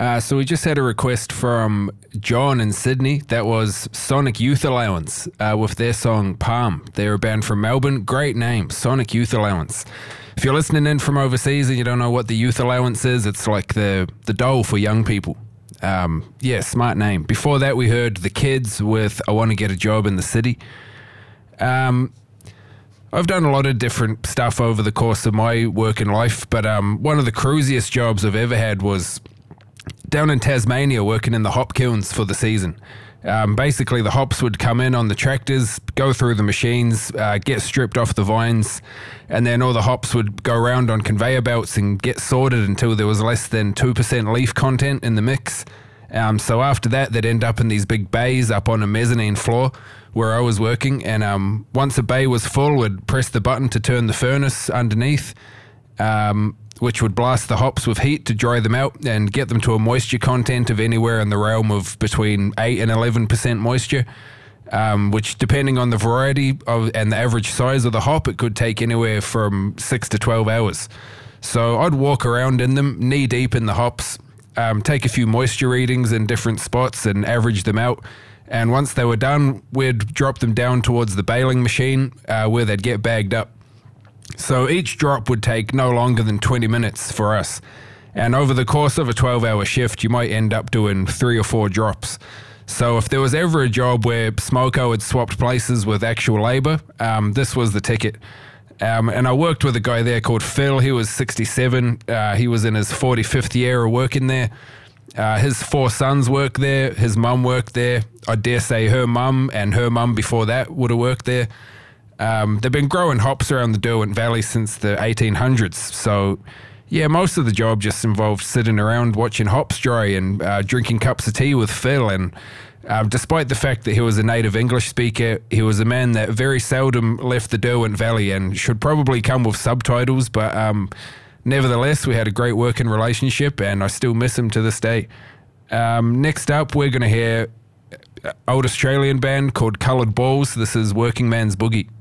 So we just had a request from John in Sydney. That was Sonic Youth Allowance with their song Palm. They're a band from Melbourne. Great name, Sonic Youth Allowance. If you're listening in from overseas and you don't know what the Youth Allowance is, it's like the dole for young people. Yeah, smart name. Before that, we heard The Kids with I Want to Get a Job in the City. I've done a lot of different stuff over the course of my working life, but one of the cruisiest jobs I've ever had was down in Tasmania working in the hop kilns for the season. Basically, the hops would come in on the tractors, go through the machines, get stripped off the vines, and then all the hops would go around on conveyor belts and get sorted until there was less than 2% leaf content in the mix. So after that, they'd end up in these big bays up on a mezzanine floor where I was working, and once a bay was full, we'd press the button to turn the furnace underneath, which would blast the hops with heat to dry them out and get them to a moisture content of anywhere in the realm of between 8 and 11% moisture, which, depending on the variety and the average size of the hop, it could take anywhere from 6 to 12 hours. So I'd walk around in them, knee deep in the hops, take a few moisture readings in different spots and average them out. And once they were done, we'd drop them down towards the baling machine where they'd get bagged up. So each drop would take no longer than 20 minutes for us. And over the course of a 12-hour shift, you might end up doing 3 or 4 drops. So if there was ever a job where Smoko had swapped places with actual labour, this was the ticket. And I worked with a guy there called Phil. He was 67. He was in his 45th year of working there. His 4 sons worked there. His mum worked there. I dare say her mum and her mum before that would have worked there. They've been growing hops around the Derwent Valley since the 1800s. So, yeah, most of the job just involved sitting around watching hops dry and drinking cups of tea with Phil. And despite the fact that he was a native English speaker, he was a man that very seldom left the Derwent Valley and should probably come with subtitles. But nevertheless, we had a great working relationship and I still miss him to this day. Next up, we're going to hear an old Australian band called Coloured Balls. This is Working Man's Boogie.